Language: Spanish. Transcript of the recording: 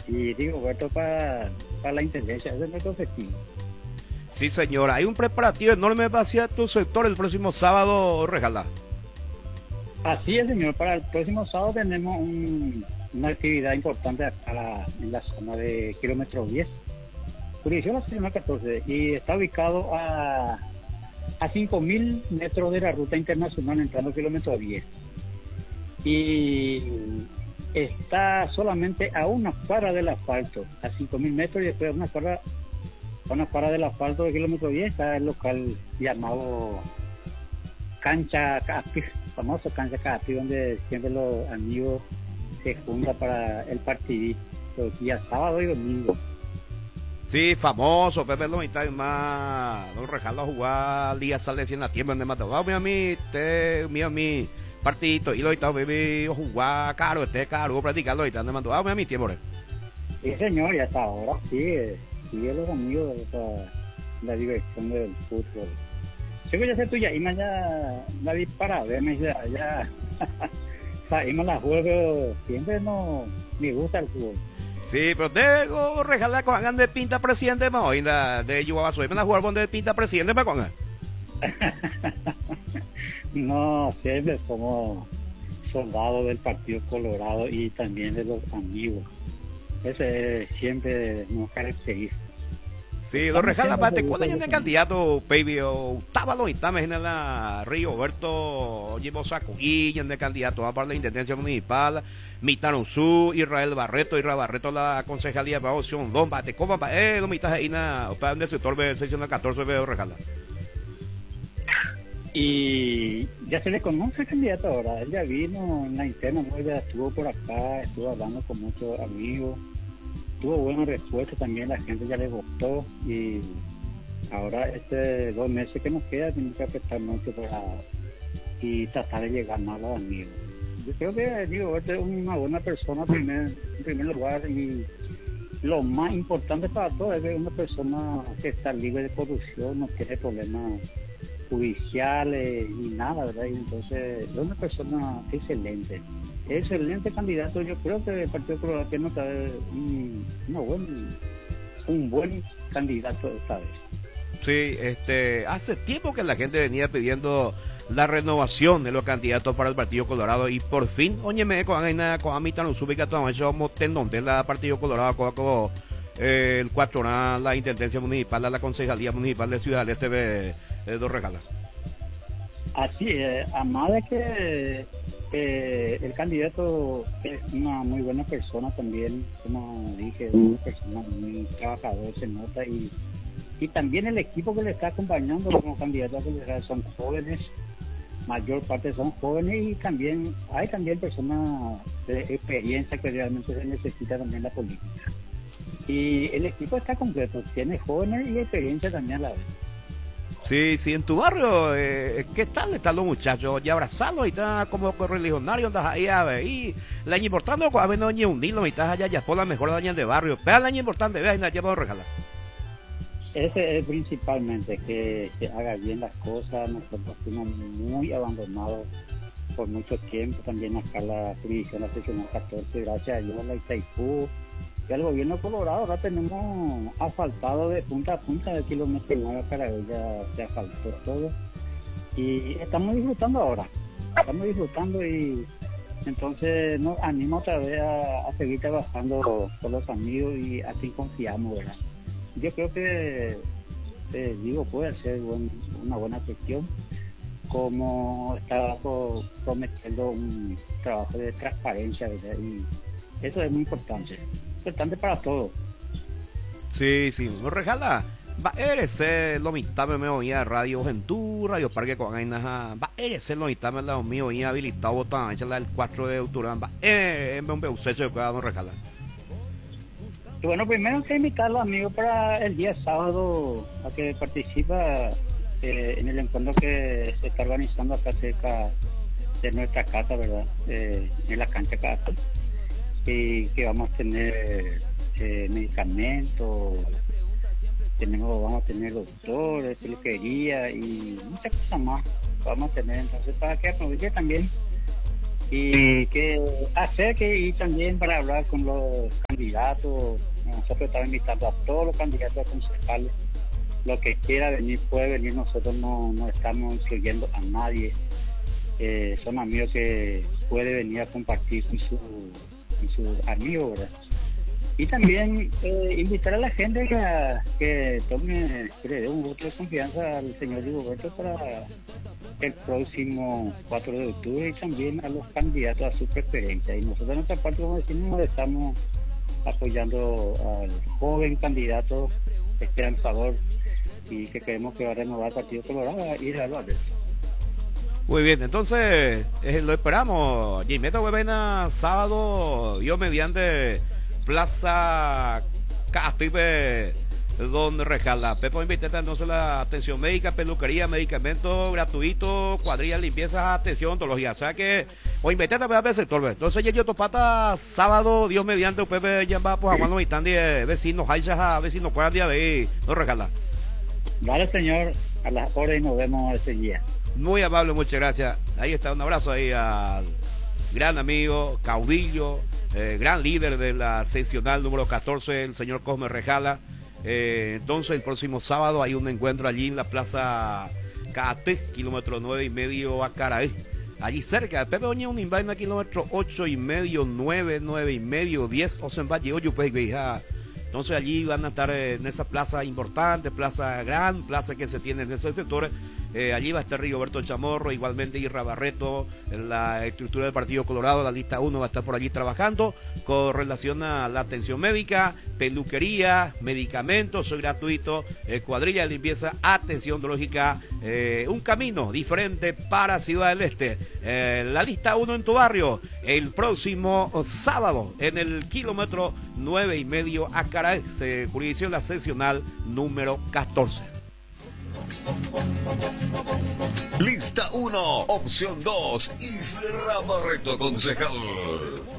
y Rigoberto para la intendencia. Ese es nuestro objetivo. Sí, señora. Hay un preparativo enorme hacia tu sector el próximo sábado, Regala. Así es, señor. Para el próximo sábado tenemos una actividad importante acá en la zona de kilómetro 10. Jurisdicción nacional 14 y está ubicado a 5.000 metros de la ruta internacional entrando kilómetro 10. Y está solamente a una cuadra del asfalto, a 5.000 metros y después a una cuadra del asfalto de kilómetro 10 está el local llamado Cancha Capi, famoso Cancha Capi, donde siempre los amigos se juntan para el partidito, los días sábado y domingo. Sí, famoso, Pepe Lomita y más. Don Regalo a jugar día sale en la tienda de Matador. A mí, partidito. Y lo está bebé jugar caro, caro, practicarlo y tal. Me mandó a mi tiempo. Sí, señor, y hasta ahora sigue los amigos la diversión del fútbol. Yo que ya sé tuya, Ima ya la dispara, verme ya. Ima la juego, siempre no me gusta el fútbol. Sí, pero tengo regalar con hagan de pinta presidente más hoy de Yubabazo. ¿Y van a jugar con de pinta presidente para con? No, siempre somos soldados del Partido Colorado y también de los amigos. Ese siempre nos caracteriza. Sí, lo regala para cuando hay un candidato, baby, Tábalo y también en la Rigoberto llevó Sacuguilla de candidato a para la intendencia municipal, Mitanuzú, Israel Barreto la concejalía para opción, Don Bate, ¿cómo va? Don Mitas ahí para el sector de sección 14 veo regala. Y ya se le conoce el candidato ahora, él ya vino en la interna, ¿no? Ya estuvo por acá, estuvo hablando con muchos amigos. Tuvo buena respuesta también, la gente ya le gustó y ahora 2 meses que nos queda tenemos que apretar mucho y tratar de llegar más a los amigos. Yo creo que Rigoberto es una buena persona en primer lugar y lo más importante para todo es que es una persona que está libre de corrupción, no tiene problemas judiciales ni nada, ¿verdad? Y entonces es una persona excelente candidato. Yo creo que el Partido Colorado tiene un buen candidato esta vez. Sí, hace tiempo que la gente venía pidiendo la renovación de los candidatos para el Partido Colorado y por fin, óyeme, con Amita nos sube que todo eso tendón de la Partido Colorado con el 4 la Intendencia Municipal, la Concejalía Municipal de Ciudad del Este de Dos Regalas. Así es, además de que el candidato es una muy buena persona también, como dije, es una persona muy trabajadora, se nota, y también el equipo que le está acompañando como candidato son jóvenes, mayor parte son jóvenes y también hay personas de experiencia que realmente se necesita también la política. Y el equipo está completo, tiene jóvenes y experiencia también a la vez. Sí, en tu barrio, ¿qué tal están los muchachos? Ya abrazarlos y está como correligionario, andas ahí a ver. Y el año importante, a ver, no ni un dilo, y estás allá ya por la mejor daña de barrio. Vea el año importante, vea, y ya puedo regalar. Ese es principalmente, que haga bien las cosas. Nosotros fuimos muy abandonados por mucho tiempo, también acá la jurisdicción la sección 14, gracias a Dios, la Itaipú. Y al gobierno Colorado ahora tenemos asfaltado de punta a punta del kilómetro 9 para ella, se asfaltó todo. Y estamos disfrutando ahora, y entonces nos anima otra vez a seguir trabajando con los amigos y así confiamos, ¿verdad? Yo creo que puede ser una buena gestión, como está prometiendo un trabajo de transparencia, ¿verdad? Y eso es muy importante para todos. Sí, no regala. Va eres lo mitad me oía Radio Juventud, Radio Parque con Ainaja. Va eres lo mitad me la mío y habilitado botan, échala el 4 de octubre. Va un beusecho que no regala. Y bueno, primero hay que invitar a los amigos para el día sábado a que participa en el encuentro que se está organizando acá cerca de nuestra casa, ¿verdad? En la cancha casa. Y que vamos a tener medicamentos, vamos a tener doctores, peluquería y muchas cosas más vamos a tener. Entonces, para que aproveche también y que acerque y también para hablar con los candidatos. Nosotros estamos invitando a todos los candidatos a concejales. Lo que quiera venir puede venir, nosotros no estamos incluyendo a nadie. Son amigos que puede venir a compartir con sus amigos, ¿verdad? Y también invitar a la gente que tome, que le dé un voto de confianza al señor Rigoberto para el próximo 4 de octubre y también a los candidatos a su preferencia. Y nosotros, en nuestra parte, como decimos, estamos apoyando al joven candidato Esteban Favor y que creemos que va a renovar el Partido Colorado y darlo a ver. Muy bien, entonces lo esperamos. Jimeta Huevena, sábado, yo mediante Plaza Caspipe, donde Rejala. Pepo invita entonces la atención médica, peluquería, medicamentos gratuitos, cuadrillas, limpieza, atención, ontología. O sea que, o invita a ver sector. Entonces, yo topata sábado, Dios mediante, Pepe ya va pues a cuando están de vecinos, a vecinos puedan día de no Rejala. Vale, señor, a las horas y nos vemos ese día. Muy amable, muchas gracias. Ahí está, un abrazo ahí al gran amigo, caudillo, gran líder de la seccional número 14, el señor Cosme Rejala. Entonces el próximo sábado hay un encuentro allí en la Plaza Cate, kilómetro 9,5 a Caraí. Allí cerca, Pepe Doña un invaina kilómetro 8,5, 9, 9,5, 10, o se valle hoyo pues veija. Entonces allí van a estar en esa plaza importante, plaza gran, plaza que se tiene en esos sectores. Allí va a estar Rigoberto Chamorro, igualmente Irra Barreto, en la estructura del Partido Colorado, la lista 1 va a estar por allí trabajando con relación a la atención médica, peluquería, medicamentos gratuitos, cuadrilla de limpieza, atención odontológica, un camino diferente para Ciudad del Este. La lista 1 en tu barrio, el próximo sábado, en el kilómetro 9,5 a Caray, jurisdicción la seccional número 14. Lista 1, opción 2, Isra Barreto, concejal.